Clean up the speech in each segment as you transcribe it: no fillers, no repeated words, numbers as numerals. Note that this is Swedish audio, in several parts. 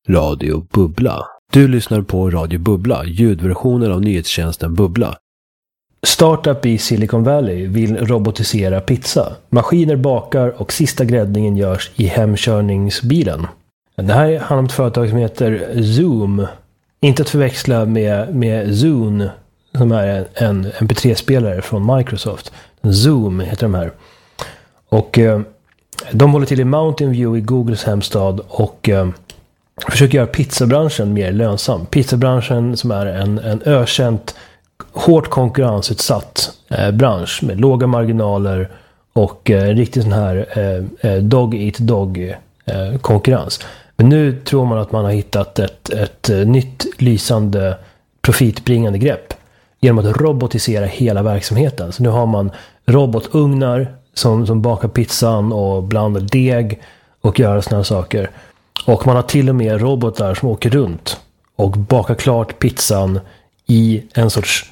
Radio Bubbla. Du lyssnar på Radio Bubbla, ljudversionen av nyhetstjänsten Bubbla. Startup i Silicon Valley vill robotisera pizza. Maskiner bakar och sista gräddningen görs i hemkörningsbilen. Det här handlar om ett företag som heter Zoom. Inte att förväxla med Zune som är en MP3-spelare från Microsoft. Zoom heter de här. Och de håller till i Mountain View i Googles hemstad och försöker göra pizzabranschen mer lönsam. Pizzabranschen som är en ökänt, hårt konkurrensutsatt bransch med låga marginaler och riktigt sån här dog eat dog konkurrens. Men nu tror man att man har hittat ett nytt lysande profitbringande grepp genom att robotisera hela verksamheten. Så nu har man robotugnar som bakar pizzan och blandar deg och gör såna här saker. Och man har till och med robotar som åker runt och bakar klart pizzan i en sorts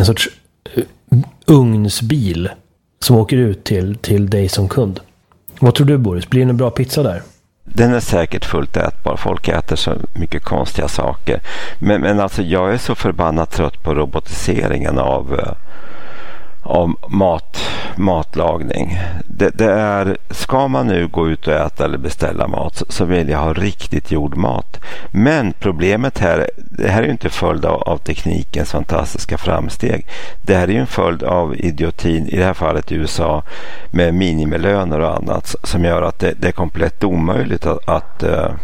ugnsbil som åker ut till dig som kund. Vad tror du, Boris? Blir det en bra pizza där? Den är säkert fullt ätbar. Folk äter så mycket konstiga saker. Men alltså jag är så förbannat trött på robotiseringen av matlagning. Det är, ska man nu gå ut och äta eller beställa mat så vill jag ha riktigt gjord mat. Men problemet här, det här är ju inte följd av teknikens fantastiska framsteg. Det här är ju en följd av idiotin, i det här fallet i USA, med minimilöner och annat som gör att det är komplett omöjligt att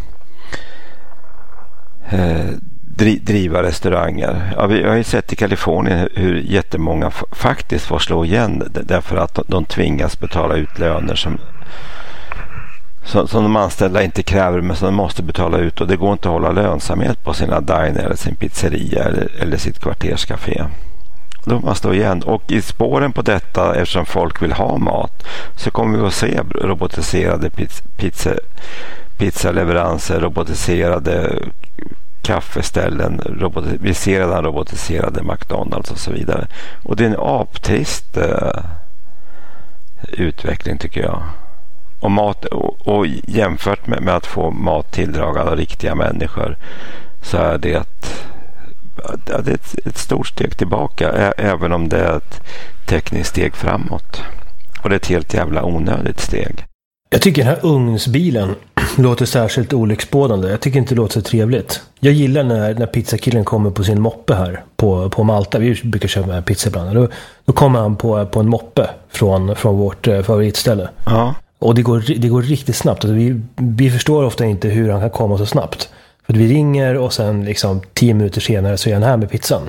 driva restauranger. Ja, vi har ju sett i Kalifornien hur jättemånga faktiskt får slå igen därför att de tvingas betala ut löner som de anställda inte kräver men som de måste betala ut, och det går inte att hålla lönsamhet på sina diner eller sin pizzeria eller sitt kvarterscafé. Då måste man stå igen, och i spåren på detta, eftersom folk vill ha mat, så kommer vi att se robotiserade pizzaleveranser, robotiserade kaffeställen, vi ser redan robotiserade McDonalds och så vidare. Och det är en aptrist utveckling, tycker jag. Och mat, och jämfört med att få mat tilldragad av riktiga människor, så är det ett stort steg tillbaka, även om det är ett tekniskt steg framåt. Och det är ett helt jävla onödigt steg. Jag tycker den här ugnsbilen låter särskilt olycksbådande. Jag tycker inte det låter så trevligt. Jag gillar när pizzakillen kommer på sin moppe här på Malta. Vi brukar köpa pizza ibland. Då kommer han på en moppe från vårt favoritställe. Ja. Och det går riktigt snabbt. Alltså vi förstår ofta inte hur han kan komma så snabbt. För vi ringer och sen liksom 10 minuter senare så är han här med pizzan.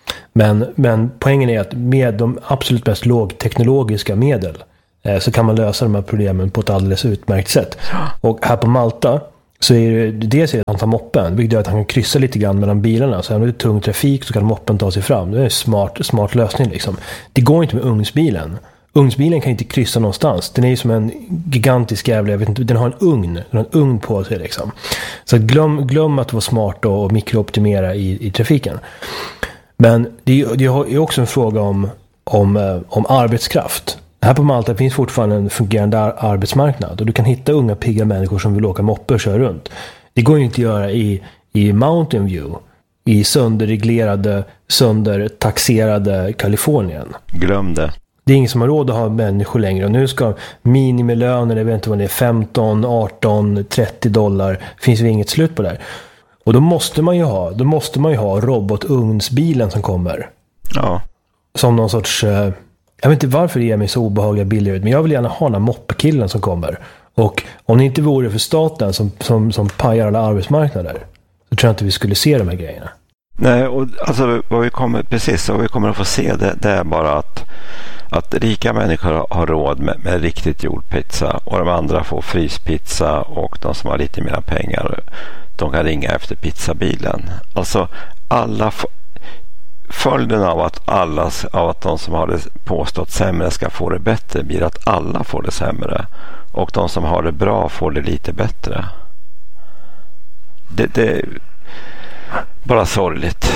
Men poängen är att med de absolut mest lågteknologiska medel så kan man lösa de här problemen på ett alldeles utmärkt sätt. Och här på Malta så är det dels att han tar moppen, vilket gör att han kan kryssa lite grann mellan bilarna. Så om det är tung trafik så kan moppen ta sig fram. Det är en smart lösning liksom. Det går inte med ugnsbilen. Ugnsbilen kan inte kryssa någonstans. Den är ju som en gigantisk jävla, jag vet inte, den har en ugn på sig liksom. Så glöm att vara smart och mikrooptimera i trafiken. Men det är också en fråga om arbetskraft. Här på Malta finns fortfarande en fungerande arbetsmarknad och du kan hitta unga pigga människor som vill åka moppe och köra runt. Det går ju inte att göra i Mountain View, i sönderreglerade, söndertaxerade Kalifornien. Glöm det. Det är ingen som har råd att ha människor längre, och nu ska minimilöner, jag vet inte vad det är, 15, 18, 30 dollar, finns ju inget slut på det. Och då måste man ju ha robotugnsbilen som kommer. Ja. Som någon sorts, jag vet inte varför det ger mig så obehagliga bilder ut, men jag vill gärna ha den här moppekillen som kommer. Och om det inte vore för staten som pajar alla arbetsmarknader, så tror jag inte vi skulle se de här grejerna. Nej, och alltså vad vi kommer att få se det är bara att rika människor har råd med riktigt gjord pizza, och de andra får fryspizza, och de som har lite mer pengar, de kan ringa efter pizzabilen. Alltså följden av att de som har det påstått sämre ska få det bättre blir att alla får det sämre, och de som har det bra får det lite bättre. Det är bara sorgligt.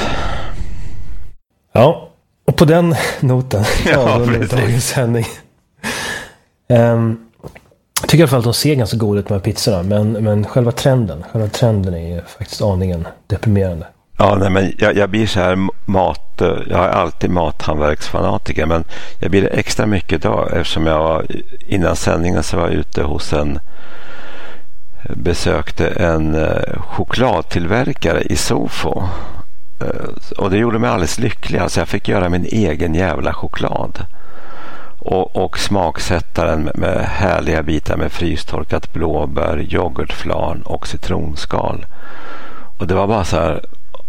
Ja, och på den noten ja, dagens sändning. Jag tycker i alla fall att de ser ganska goda ut med pizzorna, men själva trenden är ju faktiskt aningen deprimerande. Ja, nej, men jag blir så här jag är alltid mathandverksfanatiker, men jag blir det extra mycket idag eftersom innan sändningen så var jag ute besökte en chokladtillverkare i Sofo. Och det gjorde mig alldeles lycklig. Alltså jag fick göra min egen jävla choklad. Och smaksätta den med härliga bitar med frystorkat blåbär, yoghurtflarn och citronskal. Och det var bara så här...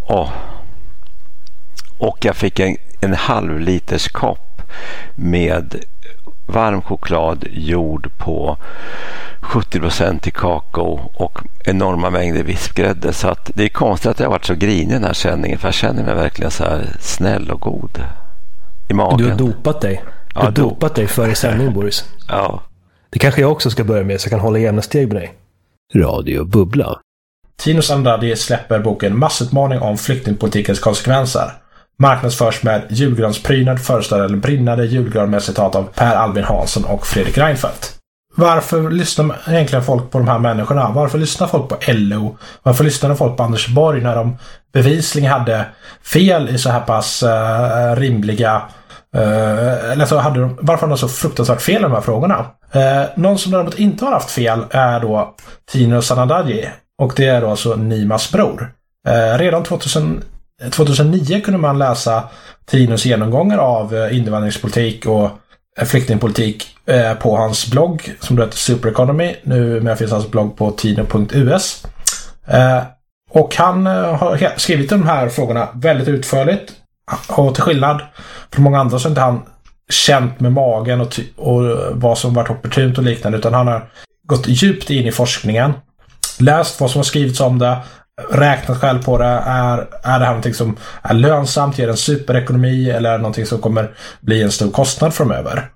Och jag fick en halv liters kopp med varm choklad gjord på 70% i kakao och enorma mängder vispgrädde. Så att det är konstigt att jag har varit så grinig i den här sändningen, för jag känner mig verkligen så här snäll och god i magen. Du har dopat dig. Du har dopat dig före sändningen, Boris. Ja. Det kanske jag också ska börja med, så jag kan hålla jämna steg med dig. Radio Bubbla. Tino Sanandaji släpper boken Massutmaning om flyktingpolitikens konsekvenser. Marknadsförs med julgransprydnad, föreställer brinnande julgran med citat av Per Albin Hansson och Fredrik Reinfeldt. Varför lyssnar egentligen folk på de här människorna? Varför lyssnar folk på LO? Varför lyssnar folk på Anders Borg när de bevisligen hade fel i så här pass rimliga... varför har de så fruktansvärt fel i de här frågorna? Någon som däremot inte har haft fel är då Tino Sanandaji. Och det är då alltså Nimas bror. Redan 2009 kunde man läsa Tinos genomgångar av invandringspolitik och flyktingpolitik på hans blogg som heter Super Economy. Nu finns hans blogg på tino.us. Och han har skrivit de här frågorna väldigt utförligt. Och till skillnad från många andra så är inte han känt med magen och vad som varit opportunt och liknande, utan han har gått djupt in i forskningen, läst vad som har skrivits om det, räknat själv på det. Är det här någonting som är lönsamt, ger en superekonomi, eller är det någonting som kommer bli en stor kostnad framöver?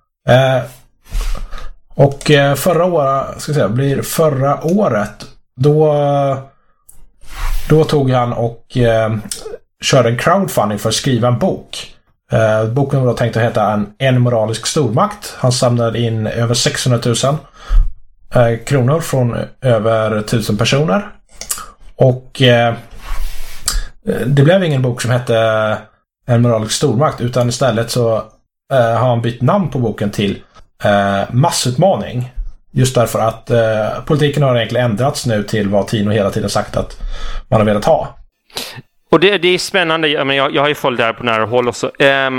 Och förra året då tog han och körde en crowdfunding för att skriva en bok. Boken var då tänkt att heta En moralisk stormakt. Han samlade in över 600 000 kronor från över 1000 personer. Och det blev ingen bok som hette En moralisk stormakt, utan istället så har han bytt namn på boken till Massutmaning. Just därför att politiken har egentligen ändrats nu till vad Tino hela tiden sagt att man har velat ha. Och det är spännande. Jag har ju följt där på nära håll också.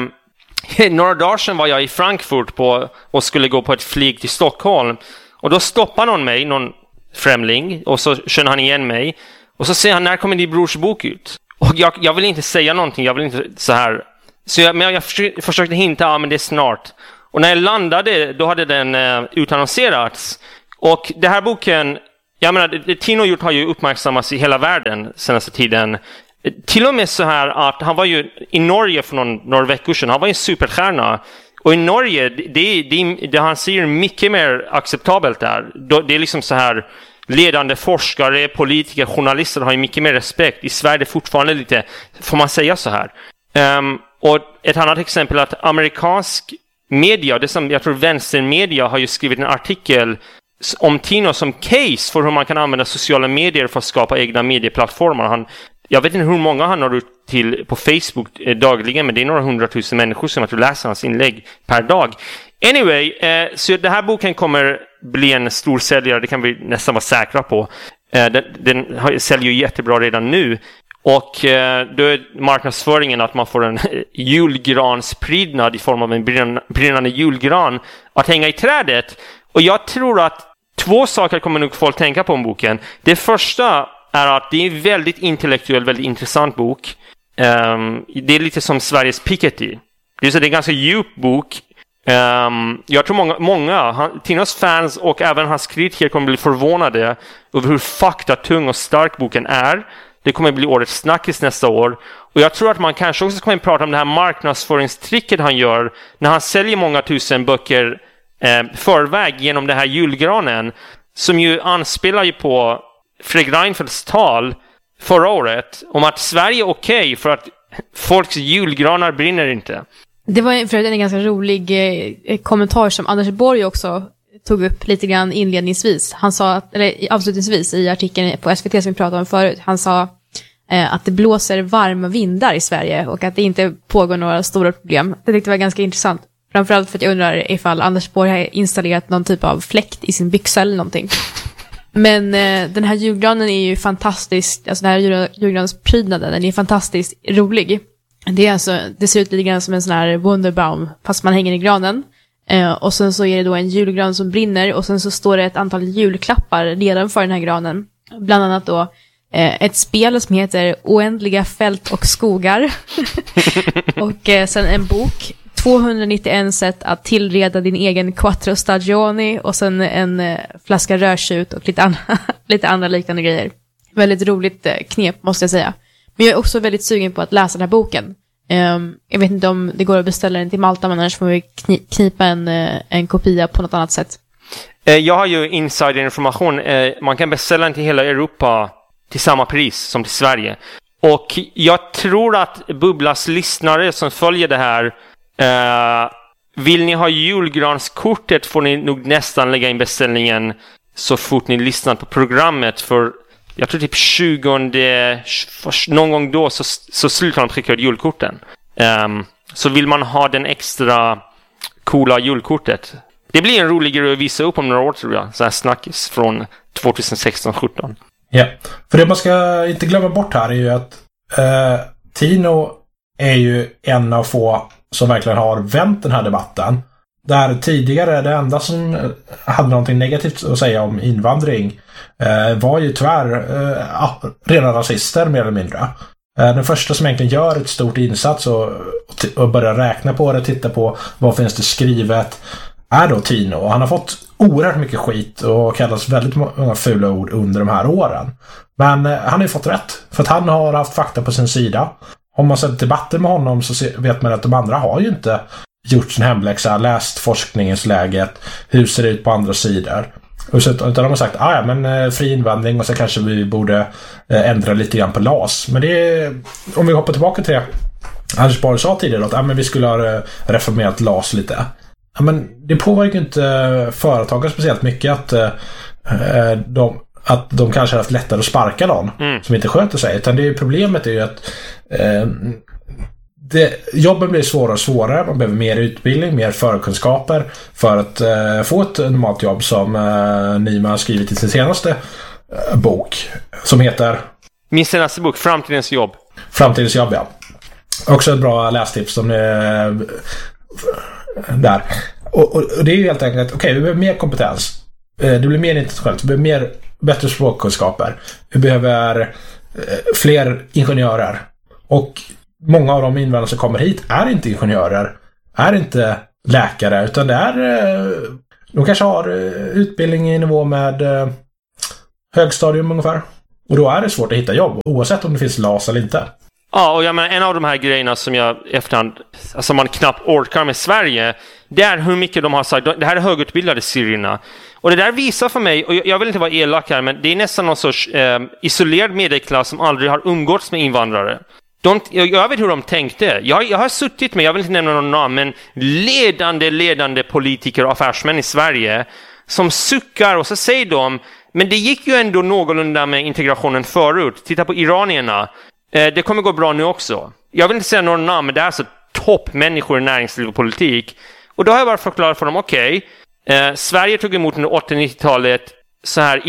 Några dagar sedan var jag i Frankfurt och skulle gå på ett flyg till Stockholm. Och då stoppar någon främling, och så känner han igen mig. Och så säger han, när kommer din brors bok ut? Och jag vill inte säga någonting, jag vill inte så här. Men jag försökte hinta, men det är snart. Och när jag landade, då hade den utannonserats. Och den här boken, jag menar, det Tino gjort har ju uppmärksammats i hela världen senaste tiden. Till och med så här att han var ju i Norge för några veckor sedan. Han var en superstjärna. Och i Norge, det han säger mycket mer acceptabelt där. Det är liksom så här, ledande forskare, politiker, journalister har ju mycket mer respekt. I Sverige är det fortfarande lite, får man säga så här. Och ett annat exempel är att amerikansk media, det som jag tror vänstermedia, har ju skrivit en artikel om Tino som case för hur man kan använda sociala medier för att skapa egna medieplattformar. Jag vet inte hur många han har ut till på Facebook dagligen, men det är några 100 000 människor som att läser hans inlägg per dag. Anyway, så den här boken kommer bli en stor säljare, det kan vi nästan vara säkra på. Den säljer ju jättebra redan nu. Och då är marknadsföringen att man får en julgransprydnad i form av en brinnande julgran att hänga i trädet. Och jag tror att 2 saker kommer nog folk tänka på om boken. Det första är att det är en väldigt intellektuell, väldigt intressant bok. Det är lite som Sveriges Piketty. Det är en ganska djup bok. Jag tror många Tinos fans och även hans kritiker kommer bli förvånade över hur faktatung och stark boken är. Det kommer bli årets snackis nästa år. Och jag tror att man kanske också kommer prata om det här marknadsföringstricket han gör när han säljer många tusen böcker förväg genom det här julgranen, som ju anspelar ju på Fredrik Reinfeldts tal förra året om att Sverige är okej för att folks julgranar brinner inte. Det var för en ganska rolig kommentar som Anders Borg också tog upp lite grann inledningsvis. Han sa, eller avslutningsvis i artikeln på SVT som vi pratade om förut, han sa att det blåser varma vindar i Sverige och att det inte pågår några stora problem. Det tyckte jag var ganska intressant. Framförallt för att jag undrar ifall Anders Borg har installerat någon typ av fläkt i sin byxa eller någonting. Men den här julgranen är ju fantastisk, alltså den här julgransprydnaden, den är fantastiskt rolig. Det ser ut lite grann som en sån här Wunderbaum fast man hänger i granen. Och sen så är det då en julgran som brinner och sen så står det ett antal julklappar nedanför den här granen. Bland annat då ett spel som heter Oändliga fält och skogar. Och sen en bok, 291 sätt att tillreda din egen quattro stagioni, och sen en flaska rödtjut och lite andra liknande grejer. Väldigt roligt knep måste jag säga. Men jag är också väldigt sugen på att läsa den här boken. Jag vet inte om det går att beställa den till Malta, men annars får vi knipa en kopia på något annat sätt. Jag har ju insiderinformation. Man kan beställa den till hela Europa till samma pris som till Sverige. Och jag tror att Bubblas lyssnare som följer det här, vill ni ha julgranskortet får ni nog nästan lägga in beställningen så fort ni lyssnar på programmet, för jag tror typ 20 någon gång då så slutar de pricka ut julkorten. Så vill man ha den extra coola julkortet, det blir en roligare att visa upp om några år, tror jag. Så här snackis från 2016-17. Ja, för det man ska inte glömma bort här är ju att Tino är ju en av få som verkligen har vänt den här debatten. Där tidigare det enda som hade någonting negativt att säga om invandring var ju tyvärr rena rasister mer eller mindre. Den första som egentligen gör ett stort insats och börjar räkna på det, titta på vad finns det skrivet, är då Tino. Han har fått oerhört mycket skit och kallas väldigt många fula ord under de här åren. Men han har ju fått rätt, för att han har haft fakta på sin sida. Om man sett debatter med honom så vet man att de andra har ju inte gjort sin hemläxa, läst forskningsläget, hur ser det ut på andra sidor. Utan de har sagt, men fri invandring och så kanske vi borde ändra lite grann på LAS. Men det är, om vi hoppar tillbaka till det Anders Borg sa tidigare, att men vi skulle ha reformerat LAS lite. Ja, men det påverkar ju inte företagare speciellt mycket att de kanske har haft lättare att sparka någon som inte sköter sig. Utan problemet är ju att jobben blir svårare och svårare. Man behöver mer utbildning, mer förkunskaper för att få ett normalt jobb, som Nima har skrivit i sin senaste bok som heter Min senaste bok, Framtidens jobb. Framtidens jobb, ja. Också ett bra lästips som där. Och det är ju helt enkelt att vi behöver mer kompetens. Det blir mer internationellt. Vi behöver bättre språkkunskaper. Vi behöver fler ingenjörer. Och många av de invandrare som kommer hit är inte ingenjörer, är inte läkare, utan det är de kanske har utbildning i nivå med högstadium ungefär. Och då är det svårt att hitta jobb, oavsett om det finns LAS eller inte. Ja, och jag menar, en av de här grejerna som jag efterhand, alltså man knappt orkar med Sverige, det är hur mycket de har sagt, det här är högutbildade syrierna. Och det där visar för mig, och jag vill inte vara elak här, men det är nästan någon sorts isolerad medelklass som aldrig har umgåtts med invandrare. Jag vet hur de tänkte. Jag har suttit med, jag vill inte nämna någon namn, men ledande politiker och affärsmän i Sverige som suckar, och så säger de, men det gick ju ändå någorlunda med integrationen förut. Titta på iranierna. Det kommer gå bra nu också. Jag vill inte säga någon namn, men det är alltså toppmänniskor i näringsliv och politik. Och då har jag bara förklarat för dem, Sverige tog emot under 80-90-talet så här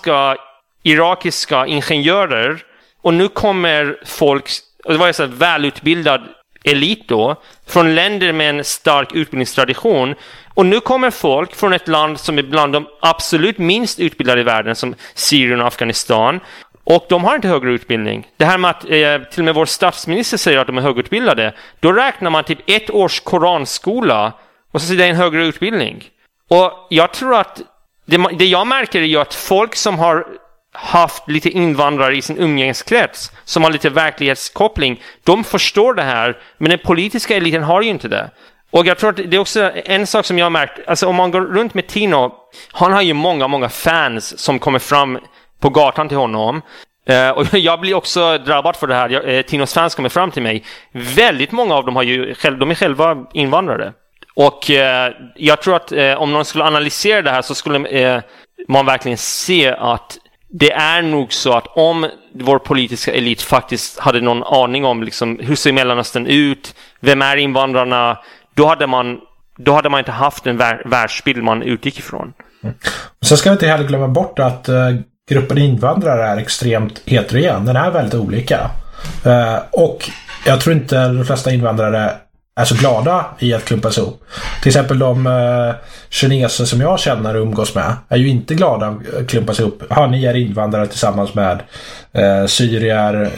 irakiska ingenjörer, och nu kommer folk, och det var så här välutbildad elit då, från länder med en stark utbildningstradition, och nu kommer folk från ett land som är bland de absolut minst utbildade i världen, som Syrien och Afghanistan, och de har inte högre utbildning. Det här med att till och med vår statsminister säger att de är högutbildade, då räknar man typ 1 års koranskola och så säger det en högre utbildning. Och jag tror att det jag märker är ju att folk som har haft lite invandrare i sin umgängeskrets, som har lite verklighetskoppling, de förstår det här, men den politiska eliten har ju inte det. Och jag tror att det är också en sak som jag har märkt, alltså om man går runt med Tino, han har ju många fans som kommer fram på gatan till honom. Och jag blir också drabbad för det här. Tinos fans kommer fram till mig. Väldigt många av dem de är själva invandrare. Och jag tror att om någon skulle analysera det här så skulle man verkligen se att det är nog så att om vår politiska elit faktiskt hade någon aning om liksom, hur ser Mellanöstern ut, vem är invandrarna, då hade man inte haft en världsbild man utgick ifrån. Sen ska vi inte heller glömma bort att gruppen invandrare är extremt heterogen. Den är väldigt olika. Och jag tror inte de flesta invandrare är så glada i att klumpas ihop. Till exempel de kineser som jag känner och umgås med är ju inte glada att klumpas ihop. Ni är invandrare tillsammans med syrier,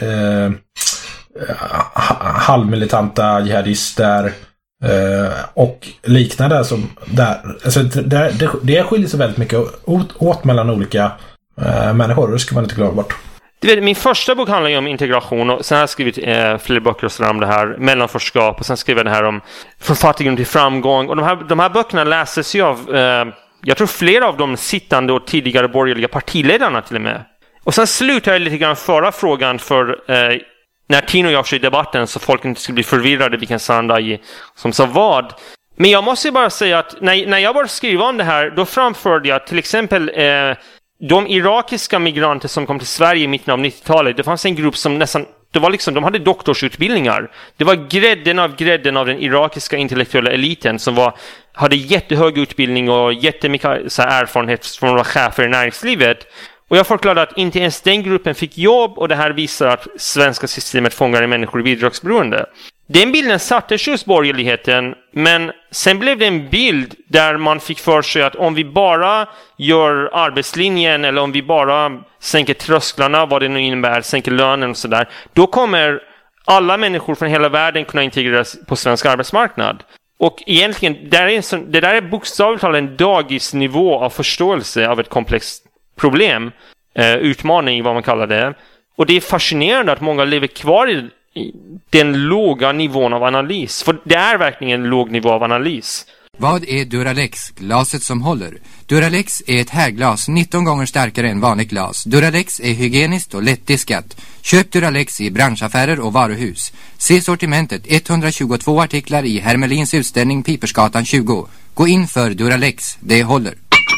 halvmilitanta jihadister och liknande som där. Alltså det skiljer sig väldigt mycket åt mellan olika människor, och det ska man inte glömma bort. Min första bok handlar ju om integration, och sen har jag skrivit fler böcker och sådär om det här, mellanforskap, och sen skrev jag det här om från fattigdom till framgång. Och de här böckerna läses ju av, jag tror flera av de sittande och tidigare borgerliga partiledarna till och med. Och sen slutar jag lite grann förra frågan för när Tino och jag kör i debatten så folk inte skulle bli förvirrade vilken Sanandaj som sa vad. Men jag måste bara säga att när jag började skriva om det här, då framförde jag till exempel de irakiska migranter som kom till Sverige i mitten av 90-talet. Det fanns en grupp som nästan, det var liksom, de hade doktorsutbildningar. Det var grädden av den irakiska intellektuella eliten som hade jättehög utbildning och jättemycket så här erfarenhet från att vara chefer i näringslivet. Och jag förklarade att inte ens den gruppen fick jobb, och det här visar att svenska systemet fångar människor i bidragsberoende. Den bilden sattes just borgerligheten, men sen blev det en bild där man fick för sig att om vi bara gör arbetslinjen eller om vi bara sänker trösklarna, vad det nu innebär, sänker lönen och sådär, då kommer alla människor från hela världen kunna integreras på svensk arbetsmarknad. Och egentligen, det där är bokstavligt talat en dagisnivå av förståelse av ett komplext problem, utmaning vad man kallar det. Och det är fascinerande att många lever kvar i den låga nivån av analys. För det är verkligen en låg nivå av analys. Vad är Duralex, glaset som håller? Duralex är ett härglas 19 gånger starkare än vanligt glas. Duralex är hygieniskt och lättdiskat. Köp Duralex i branschaffärer och varuhus. Se sortimentet, 122 artiklar i Hermelins utställning Pipersgatan 20. Gå in för Duralex, det håller.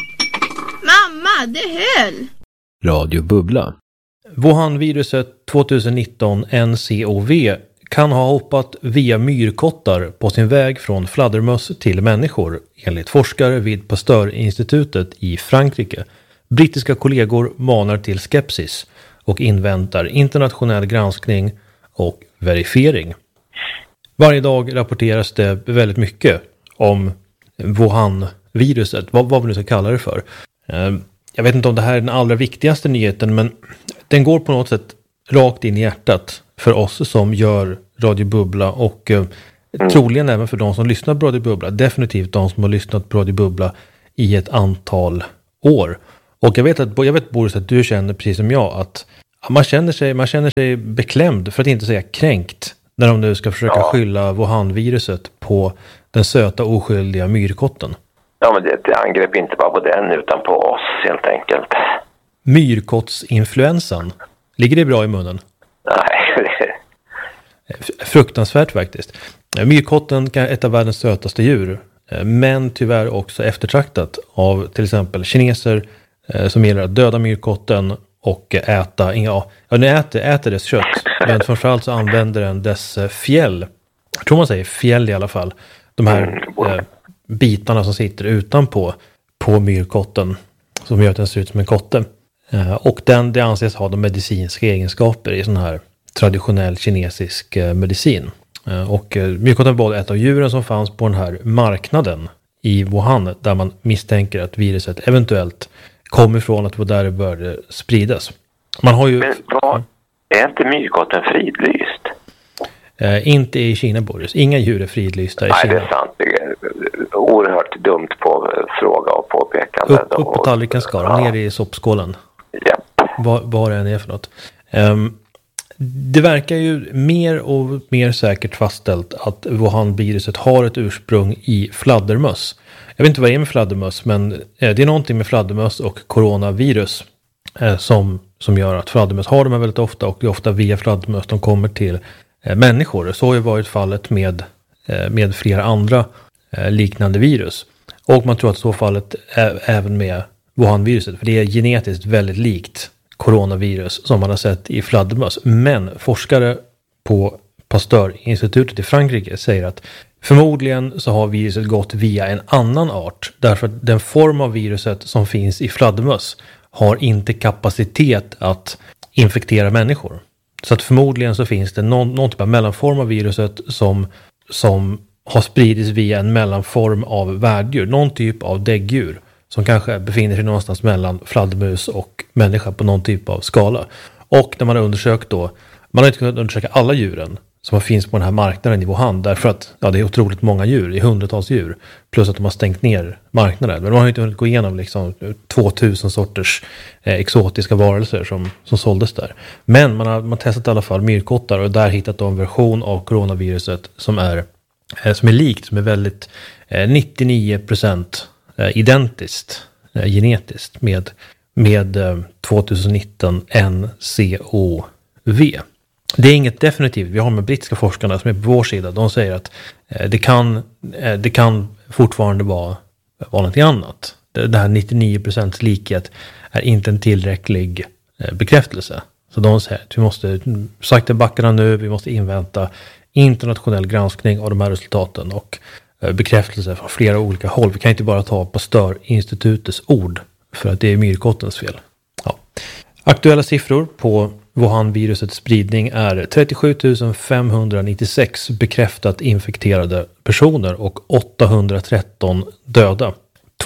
Mamma, det höll! Radio Bubbla. Wuhan-viruset 2019 NCOV kan ha hoppat via myrkottar på sin väg från fladdermöss till människor, enligt forskare vid Pasteur-institutet i Frankrike. Brittiska kollegor manar till skepsis och inväntar internationell granskning och verifiering. Varje dag rapporteras det väldigt mycket om Wuhan-viruset, vad vi nu ska kalla det för. Jag vet inte om det här är den allra viktigaste nyheten, men den går på något sätt rakt in i hjärtat för oss som gör Radio Bubbla och troligen även för de som lyssnar på Radio Bubbla. Definitivt de som har lyssnat på Radio Bubbla i ett antal år. Och jag vet Boris att du känner precis som jag att man känner sig beklämd, för att inte säga kränkt, när de nu ska försöka skylla Wuhan-viruset på den söta oskyldiga myrkotten. Ja, men det är ett angrepp inte bara på den utan på oss helt enkelt. Myrkottsinfluensan. Ligger det bra i munnen? Nej. Fruktansvärt faktiskt. Myrkotten är ett av världens sötaste djur, men tyvärr också eftertraktat av till exempel kineser som gillar att döda myrkotten och äta, äter dess kött, men framförallt så använder den dess fjäll. Jag tror man säger fjäll i alla fall. De här bitarna som sitter utanpå på myrkotten som gör att den ser ut som en kotte. Och det anses ha de medicinska egenskaper i sån här traditionell kinesisk medicin. Och myrkotten var ett av djuren som fanns på den här marknaden i Wuhan, där man misstänker att viruset eventuellt kom ifrån, att det var där det började spridas. Man har ju... Men är inte myrkotten fridlyst? Inte i Kina, Boris. Inga djur är fridlysta i Kina. Nej, det är sant. Det är oerhört dumt på fråga och påpekande. Upp på tallriken ska de, ner i soppskålen. Ja. Vad det än är för något. Det verkar ju mer och mer säkert fastställt att Wuhan-viruset har ett ursprung i fladdermöss. Jag vet inte vad det är med fladdermöss, men det är någonting med fladdermöss och coronavirus som gör att fladdermöss har de här väldigt ofta, och det är ofta via fladdermöss de kommer till människor. Så har ju varit fallet med flera andra liknande virus. Och man tror att så fallet är även med Wuhan-viruset, för det är genetiskt väldigt likt coronavirus som man har sett i fladdermöss. Men forskare på Pasteur-institutet i Frankrike säger att förmodligen så har viruset gått via en annan art, därför att den form av viruset som finns i fladdermöss har inte kapacitet att infektera människor. Så att förmodligen så finns det någon typ av mellanform av viruset som har spridits via en mellanform av värddjur, någon typ av däggdjur som kanske befinner sig någonstans mellan fladdermus och människa på någon typ av skala. Och när man har undersökt då, man har inte kunnat undersöka alla djuren som finns på den här marknaden i Wuhan, därför att det är otroligt många djur, det är hundratals djur, plus att de har stängt ner marknaden. Men de har inte hunnit gå igenom liksom 2000 sorters exotiska varelser som såldes där. Men man har testat i alla fall myrkottar och där hittat en version av coronaviruset som är likt, som är väldigt 99% identiskt genetiskt med 2019 NCOV. Det är inget definitivt. Vi har med brittiska forskarna som är på vår sida. De säger att det kan fortfarande vara något annat. Det här 99% likhet är inte en tillräcklig bekräftelse. Så de säger att vi måste sakta backa nu. Vi måste invänta internationell granskning av de här resultaten och bekräftelse från flera olika håll. Vi kan inte bara ta Pasteur-institutets ord för att det är myrkottens fel. Ja. Aktuella siffror på Wuhan-virusets spridning är 37 596 bekräftat infekterade personer och 813 döda.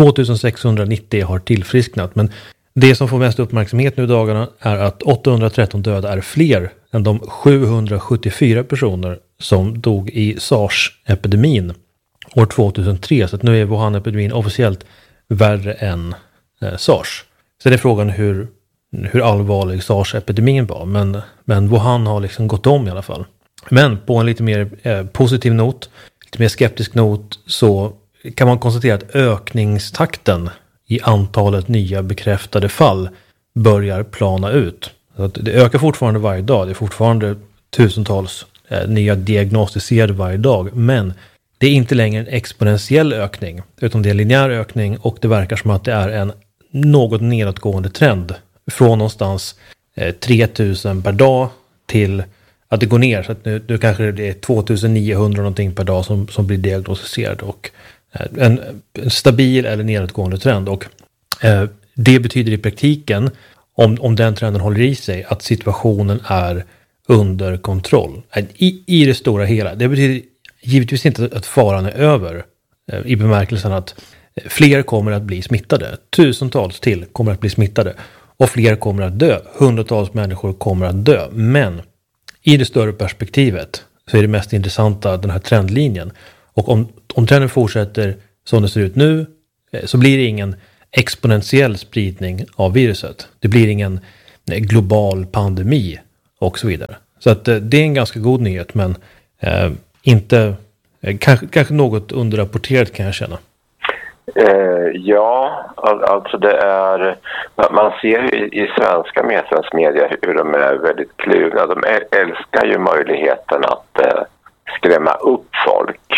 2690 har tillfrisknat, men det som får mest uppmärksamhet nu i dagarna är att 813 döda är fler än de 774 personer som dog i SARS-epidemin år 2003. Så att nu är Wuhan-epidemin officiellt värre än SARS. Så det är frågan hur allvarlig SARS-epidemin var. Men Wuhan har liksom gått om i alla fall. Men på en lite mer positiv not, lite mer skeptisk not, så kan man konstatera att ökningstakten i antalet nya bekräftade fall börjar plana ut. Så att det ökar fortfarande varje dag. Det är fortfarande tusentals nya diagnostiserade varje dag. Men det är inte längre en exponentiell ökning, utan det är en linjär ökning, och det verkar som att det är en något nedåtgående trend från någonstans 3000 per dag till att det går ner. Så att nu kanske det är 2900 någonting per dag som blir diagnostiserad, och en stabil eller nedåtgående trend. Och det betyder i praktiken, om den trenden håller i sig, att situationen är under kontroll i det stora hela. Det betyder givetvis inte att faran är över, i bemärkelsen att fler kommer att bli smittade. Tusentals till kommer att bli smittade. Och fler kommer att dö. Hundratals människor kommer att dö. Men i det större perspektivet så är det mest intressanta den här trendlinjen. Och om trenden fortsätter som det ser ut nu, så blir det ingen exponentiell spridning av viruset. Det blir ingen global pandemi och så vidare. Så att det är en ganska god nyhet, men inte kanske något underrapporterat, kan jag känna. Ja, alltså det är, man ser i svenska media hur de är väldigt kluvna. De älskar ju möjligheten att skrämma upp folk.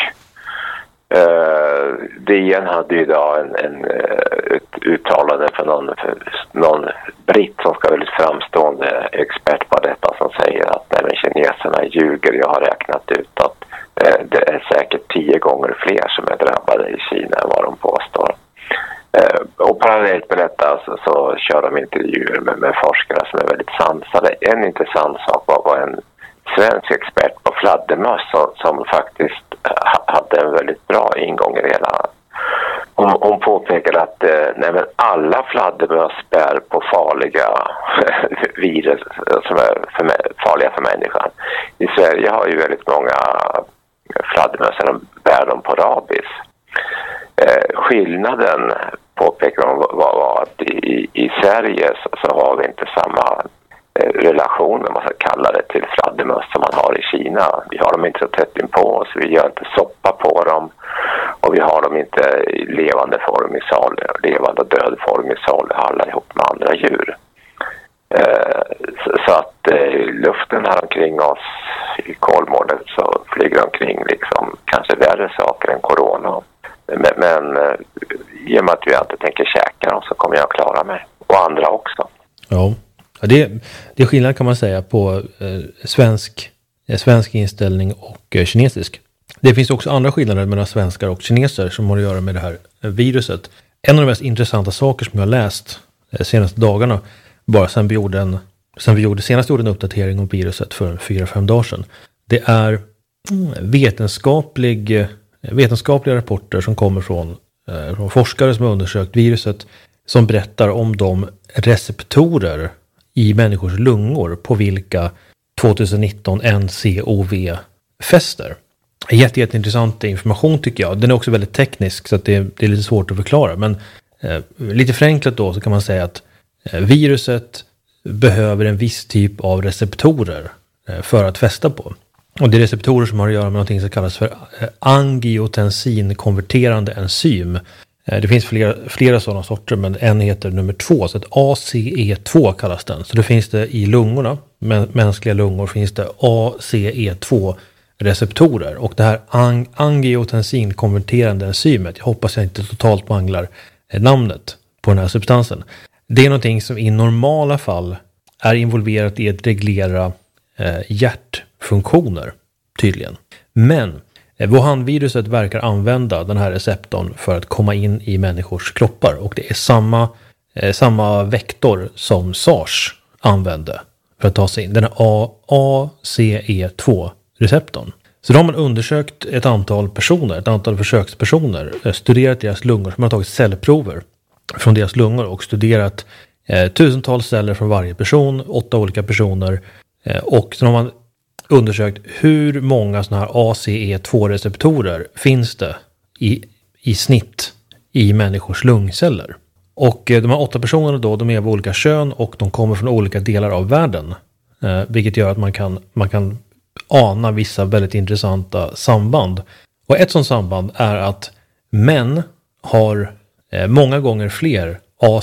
DN hade ju idag ett uttalande för någon britt som ska vara väldigt framstående expert på detta, som säger att nej, men kineserna ljuger. Jag har räknat ut att det är säkert 10 gånger fler som är drabbade i Kina än vad de påstår. Och parallellt med detta så kör de intervjuer med forskare som är väldigt sansade. En intressant sak var en svensk expert på fladdermöss som faktiskt hade en väldigt bra ingång i det hela. Hon påpekade att alla fladdermöss bär på farliga virus som är farliga för människan. I Sverige har ju väldigt många fladdermöss, de bär dem på rabies. Skillnaden, påpekar hon, var att i Sverige så har vi inte samma relation, om man ska kalla det, till fladdermöss som man har i Kina. Vi har dem inte så tätt in på oss, vi gör inte soppa på dem, och vi har dem inte i levande form i levande och död form i saluhallar ihop med andra djur. Så att luften här omkring oss i Kolmården så flyger omkring liksom kanske värre saker än corona. Men i och med att jag inte tänker käka dem så kommer jag klara mig. Och andra också. Ja, det är skillnad kan man säga på svensk inställning och kinesisk. Det finns också andra skillnader mellan svenskar och kineser som har att göra med det här viruset. En av de mest intressanta saker som jag har läst de senaste dagarna, bara sen vi senast gjorde en uppdatering om viruset för 4-5 dagar sedan, det är vetenskapliga rapporter som kommer från forskare som har undersökt viruset, som berättar om de receptorer i människors lungor på vilka 2019 NCOV fäster. Jätteintressant information tycker jag. Den är också väldigt teknisk så att det är lite svårt att förklara. Men lite förenklat då så kan man säga att viruset behöver en viss typ av receptorer för att fästa på. Och det är receptorer som har att göra med någonting som kallas för angiotensinkonverterande enzym. Det finns flera sådana sorter, men en heter nummer 2, så att ACE2 kallas den. Så det finns det i lungorna, mänskliga lungor finns det ACE2 receptorer. Och det här angiotensinkonverterande enzymet, jag hoppas jag inte totalt manglar namnet på den här substansen. Det är någonting som i normala fall är involverat i att reglera hjärtfunktioner, tydligen. Men Wuhan-viruset verkar använda den här receptorn för att komma in i människors kroppar. Och det är samma vektor som SARS använde för att ta sig in. Den här ACE2-receptorn. Så då har man undersökt ett antal försökspersoner, studerat deras lungor, som har tagit cellprover från deras lungor och studerat tusentals celler från varje person, 8 olika personer. Och så har man undersökt hur många sådana här ACE2-receptorer finns det i snitt i människors lungceller. Och de här 8 personerna då, de är av olika kön och de kommer från olika delar av världen. Vilket gör att man kan ana vissa väldigt intressanta samband. Och ett sådant samband är att män har många gånger fler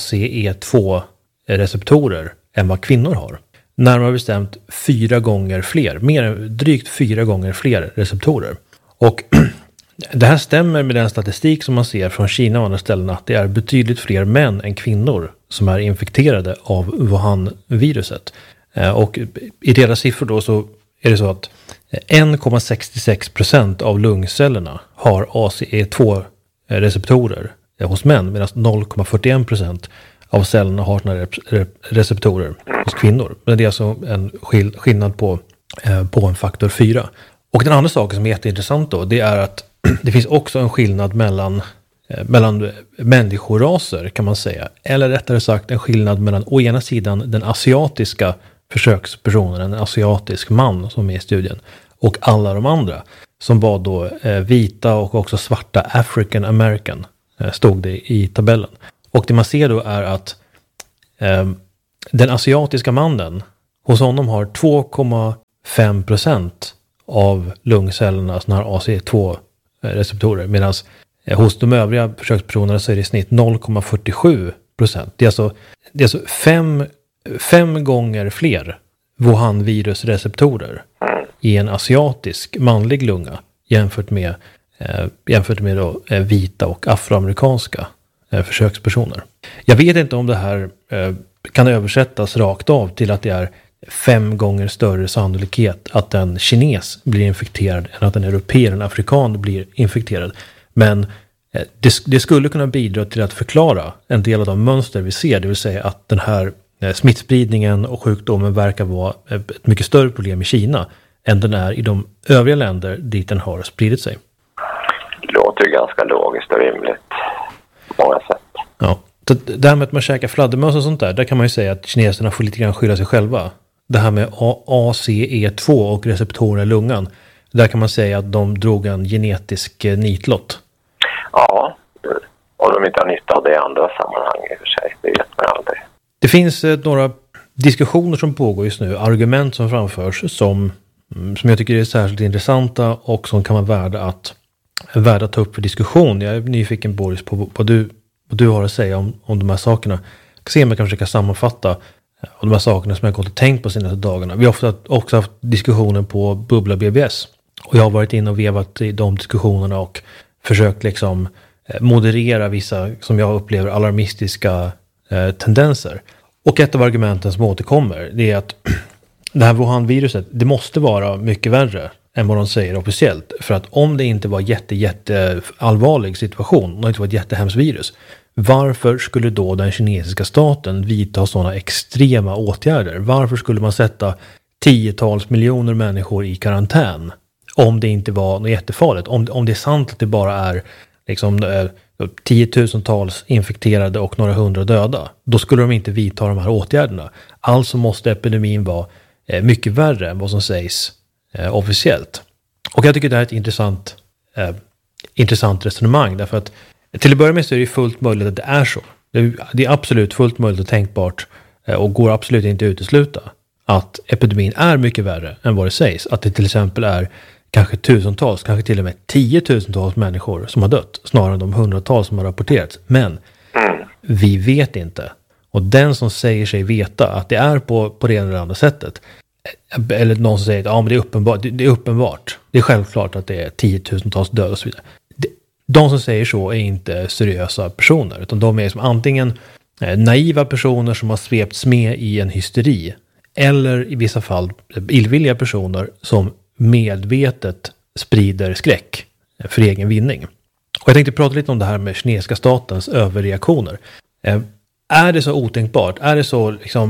ACE2-receptorer än vad kvinnor har. Närmare bestämt 4 gånger fler, drygt 4 gånger fler receptorer. Och det här stämmer med den statistik som man ser från Kina och andra ställen, att det är betydligt fler män än kvinnor som är infekterade av Wuhan-viruset. Och i deras siffror då så är det så att 1,66% av lungcellerna har ACE2-receptorer hos män, medan 0,41% av cellerna har såna receptorer hos kvinnor. Men det är alltså en skillnad på en faktor 4. Och den andra saken som är jätteintressant då, det är att det finns också en skillnad mellan människoraser, kan man säga. Eller rättare sagt en skillnad mellan å ena sidan den asiatiska försökspersonen, en asiatisk man som är i studien, och alla de andra som var då vita och också svarta African American, stod det i tabellen. Och det man ser då är att den asiatiska mannen, hos honom har 2,5% av lungcellerna sådana här ACE2-receptorer, medan hos de övriga försökspersonerna så är det i snitt 0,47%. Det är alltså 5 gånger fler Wuhan-virusreceptorer i en asiatisk manlig lunga jämfört med då, vita och afroamerikanska försökspersoner. Jag vet inte om det här kan översättas rakt av till att det är 5 gånger större sannolikhet att en kines blir infekterad än att en europé, en afrikan blir infekterad. Men det skulle kunna bidra till att förklara en del av de mönster vi ser, det vill säga att den här smittspridningen och sjukdomen verkar vara ett mycket större problem i Kina än den är i de övriga länder dit den har spridit sig. Det låter ju ganska logiskt och rimligt på många sätt. Ja, det här med att man käkar fladdermöss och sånt där kan man ju säga att kineserna får lite grann skylla sig själva. Det här med ACE2 och receptorer i lungan, där kan man säga att de drog en genetisk nitlott. Ja, och de inte har nytta av det i andra sammanhang i och för sig, det vet man aldrig. Det finns några diskussioner som pågår just nu, argument som framförs som jag tycker är särskilt intressanta och som kan vara värda att ta upp för diskussion. Jag är nyfiken, Boris, på vad du har att säga om de här sakerna. Jag kan se om jag kan försöka sammanfatta de här sakerna som jag har gått och tänkt på senaste dagarna. Vi har också haft diskussioner på Bubbla BBS. Och jag har varit inne och vevat i de diskussionerna och försökt liksom moderera vissa, som jag upplever, alarmistiska tendenser. Och ett av argumenten som återkommer, det är att det här Wuhan-viruset, det måste vara mycket värre än vad de säger officiellt. För att om det inte var jätte allvarlig situation, om det inte var ett jättehemskt virus, varför skulle då den kinesiska staten vidta sådana extrema åtgärder? Varför skulle man sätta 10-tals miljoner människor i karantän om det inte var något jättefarligt? Om det är sant att det bara är liksom 10-tusentals infekterade och några hundra döda, då skulle de inte vidta de här åtgärderna. Alltså måste epidemin vara mycket värre än vad som sägs officiellt. Och jag tycker det här är ett intressant resonemang, därför att till att börja med så är det fullt möjligt att det är så. Det är absolut fullt möjligt och tänkbart och går absolut inte att utesluta att epidemin är mycket värre än vad det sägs. Att det till exempel är kanske tusentals, kanske till och med 10-tusentals människor som har dött, snarare än de hundratals som har rapporterats. Men vi vet inte. Och den som säger sig veta att det är på det ena eller andra sättet, eller någon som säger att ja, men det är uppenbart, det är självklart att det är 10-tusentals döda och så vidare. De som säger så är inte seriösa personer, utan de är som antingen naiva personer som har svepts med i en hysteri, eller i vissa fall illvilliga personer som medvetet sprider skräck för egen vinning. Och jag tänkte prata lite om det här med kinesiska statens överreaktioner. Är det så otänkbart? Är det så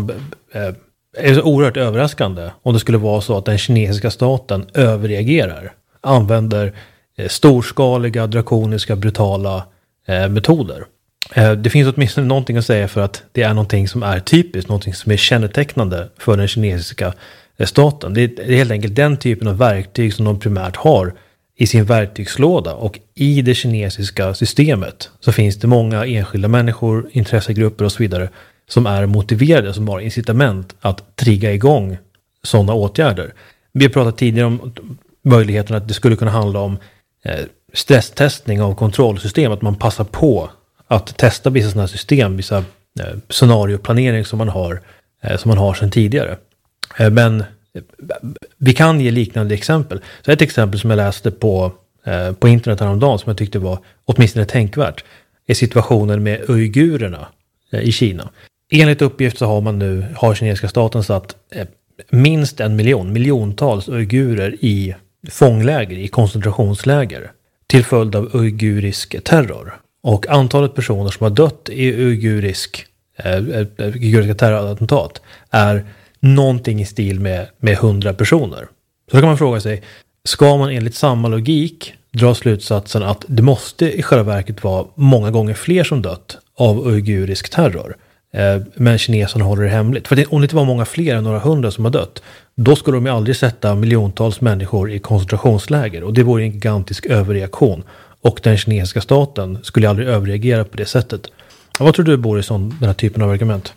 oerhört överraskande om det skulle vara så att den kinesiska staten överreagerar, använder storskaliga, drakoniska, brutala metoder? Det finns åtminstone någonting att säga för att det är någonting som är typiskt, någonting som är kännetecknande för den kinesiska staten. Det är helt enkelt den typen av verktyg som de primärt har i sin verktygslåda, och i det kinesiska systemet så finns det många enskilda människor, intressegrupper och så vidare som är motiverade, som har incitament att trigga igång sådana åtgärder. Vi har pratat tidigare om möjligheten att det skulle kunna handla om stresstestning av kontrollsystem, att man passar på att testa vissa sådana här system, vissa scenarioplanering som man har sedan tidigare. Men vi kan ge liknande exempel. Så ett exempel som jag läste på internet häromdagen som jag tyckte var åtminstone tänkvärt är situationen med uigurerna i Kina. Enligt uppgift så har kinesiska staten satt minst 1 miljontals uigurer i fångläger, i koncentrationsläger till följd av uigurisk terror. Och antalet personer som har dött i uiguriska terrorattentat är någonting i stil med 100 personer. Så då kan man fråga sig, ska man enligt samma logik dra slutsatsen att det måste i själva verket vara många gånger fler som dött av uigurisk terror, men kineserna håller det hemligt? För om det inte var många fler än några hundra som har dött, då skulle de ju aldrig sätta miljontals människor i koncentrationsläger, och det vore en gigantisk överreaktion, och den kinesiska staten skulle aldrig överreagera på det sättet. Vad tror du, Boris, om den här typen av argument?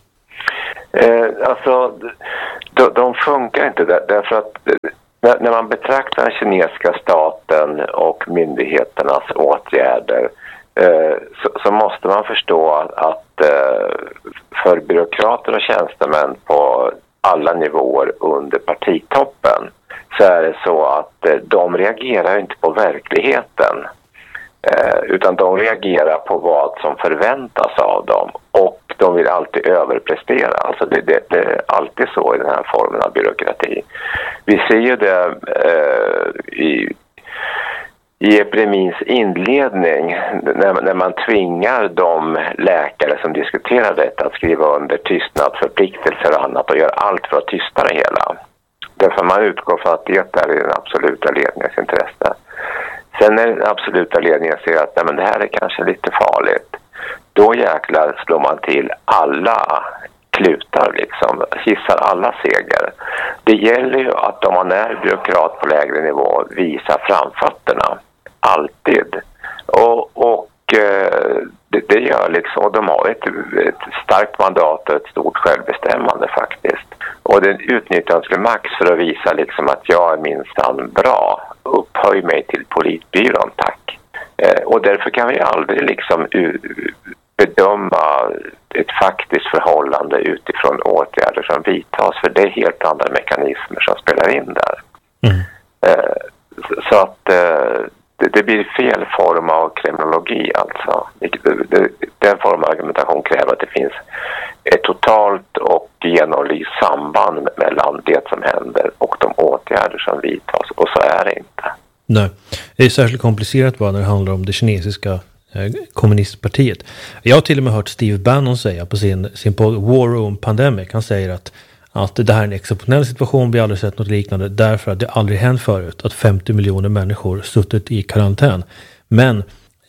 Alltså, de funkar inte därför att när man betraktar den kinesiska staten och myndigheternas åtgärder så måste man förstå att för byråkrater och tjänstemän på alla nivåer under partitoppen så är det så att de reagerar inte på verkligheten, utan de reagerar på vad som förväntas av dem, och de vill alltid överprestera. Alltså det är alltid så i den här formen av byråkrati. Vi ser ju det i epidemins inledning när man tvingar de läkare som diskuterar detta att skriva under tystnadsförpliktelser och annat och gör allt för att tysta det hela. Därför man utgår från att det är i den absoluta ledningens intresse. Sen när den absoluta ledningen ser att nej, men det här är kanske lite farligt, då jäklar slår man till alla klutar, liksom, hissar alla seger. Det gäller ju att om man är byråkrat på lägre nivå visa framfötterna, alltid. Och det gör liksom, och de har ett starkt mandat och ett stort självbestämmande faktiskt. Och det utnyttjas till max för att visa liksom att jag är minsann bra. Upphöj mig till politbyrån, tack. Och därför kan vi aldrig liksom bedöma ett faktiskt förhållande utifrån åtgärder som vidtas, för det är helt andra mekanismer som spelar in där. Så att det blir fel form av kriminologi alltså. Den form av argumentation kräver att det finns ett totalt och genomlyst samband mellan det som händer och de åtgärder som vidtas, och så är det inte. Nej, det är särskilt komplicerat bara när det handlar om det kinesiska kommunistpartiet. Jag har till och med hört Steve Bannon säga på sin podd War Room Pandemic, han säger att det här är en exceptionell situation, vi har aldrig sett något liknande därför att det aldrig hänt förut att 50 miljoner människor suttit i karantän. Men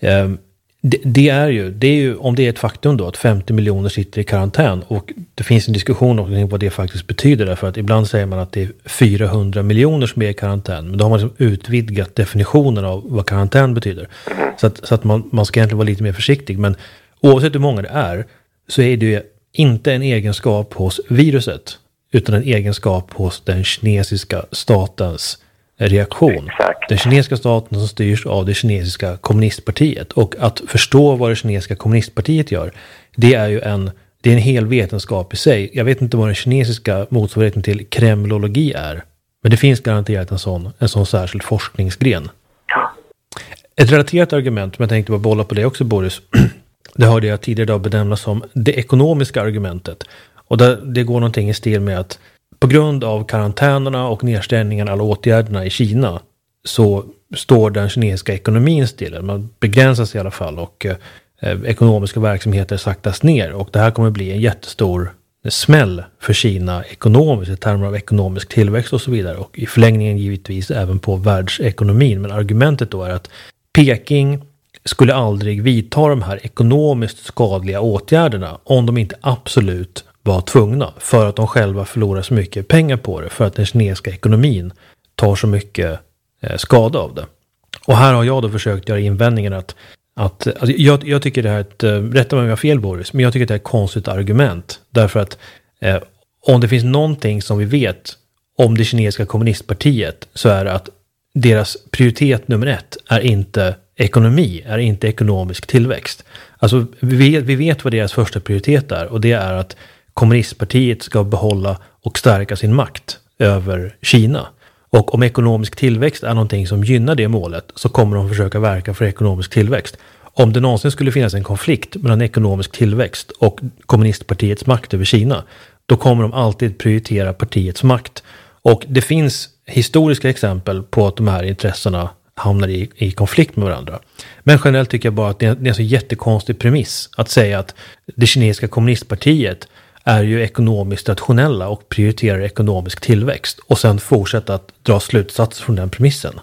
det är ju, om det är ett faktum då att 50 miljoner sitter i karantän, och det finns en diskussion om vad det faktiskt betyder, därför att ibland säger man att det är 400 miljoner som är i karantän, men då har man liksom utvidgat definitionen av vad karantän betyder. Så att man ska egentligen vara lite mer försiktig, men oavsett hur många det är så är det ju inte en egenskap hos viruset utan en egenskap hos den kinesiska statens reaktion. Exakt. Den kinesiska staten som styrs av det kinesiska kommunistpartiet. Och att förstå vad det kinesiska kommunistpartiet gör, det är en hel vetenskap i sig. Jag vet inte vad den kinesiska motsvarigheten till kremlologi är, men det finns garanterat en sån särskild forskningsgren. Ja. Ett relaterat argument, men jag tänkte bara bolla på det också, Boris, det hörde jag tidigare idag benämnas som det ekonomiska argumentet. Och det går någonting i stil med att på grund av karantänerna och nedstängningarna, alla åtgärderna i Kina, så står den kinesiska ekonomin still. Man begränsas i alla fall, och ekonomiska verksamheter saktas ner. Och det här kommer bli en jättestor smäll för Kina ekonomiskt, i termer av ekonomisk tillväxt och så vidare. Och i förlängningen givetvis även på världsekonomin. Men argumentet då är att Peking skulle aldrig vidta de här ekonomiskt skadliga åtgärderna om de inte absolut var tvungna, för att de själva förlorar så mycket pengar på det, för att den kinesiska ekonomin tar så mycket skada av det. Och här har jag då försökt göra invändningen att alltså jag tycker det här är rätta mig om jag har fel, Boris, men jag tycker det är ett konstigt argument, därför att om det finns någonting som vi vet om det kinesiska kommunistpartiet, så är det att deras prioritet nummer 1 är inte ekonomi, är inte ekonomisk tillväxt. Alltså vi vet vad deras första prioritet är, och det är att kommunistpartiet ska behålla och stärka sin makt över Kina. Och om ekonomisk tillväxt är någonting som gynnar det målet, så kommer de försöka verka för ekonomisk tillväxt. Om det någonsin skulle finnas en konflikt mellan ekonomisk tillväxt och kommunistpartiets makt över Kina, då kommer de alltid prioritera partiets makt. Och det finns historiska exempel på att de här intressena hamnar i konflikt med varandra. Men generellt tycker jag bara att det är en så jättekonstig premiss att säga att det kinesiska kommunistpartiet är ju ekonomiskt rationella och prioriterar ekonomisk tillväxt, och sen fortsätta att dra slutsatser från den premissen.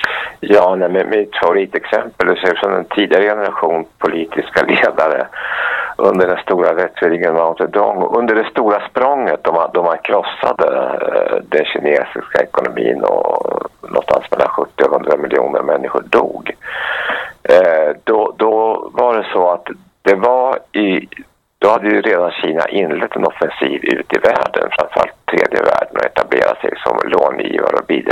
Ja, men mitt favoritexempel är från en tidigare generation politiska ledare under den stora rättsvärdingen Mao Zedong, under det stora språnget då man krossade den kinesiska ekonomin och någonstans mellan 70 och 100 miljoner människor dog. Då var det så att då hade ju redan Kina inlett en offensiv ut i världen, framförallt tredje världen, och etablerat sig som långivare och